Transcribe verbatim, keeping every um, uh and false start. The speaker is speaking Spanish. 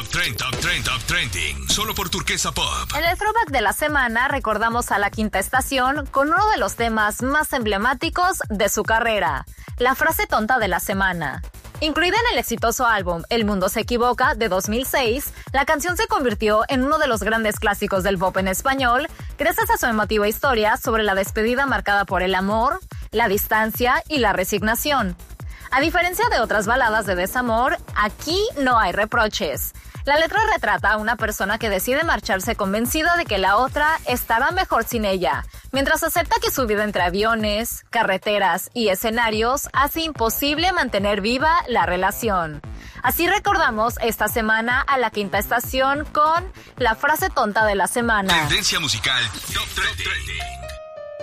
Trend, Top Trend, Top Trending, solo por Turquesa Pop. En el throwback de la semana recordamos a La Quinta Estación con uno de los temas más emblemáticos de su carrera, la frase tonta de la semana. Incluida en el exitoso álbum El Mundo se Equivoca de dos mil seis, la canción se convirtió en uno de los grandes clásicos del pop en español gracias a su emotiva historia sobre la despedida marcada por el amor, la distancia y la resignación. A diferencia de otras baladas de desamor, aquí no hay reproches. La letra retrata a una persona que decide marcharse convencida de que la otra estará mejor sin ella, mientras acepta que su vida entre aviones, carreteras y escenarios hace imposible mantener viva la relación. Así recordamos esta semana a La Quinta Estación con la frase tonta de la semana. Tendencia musical Top Trending.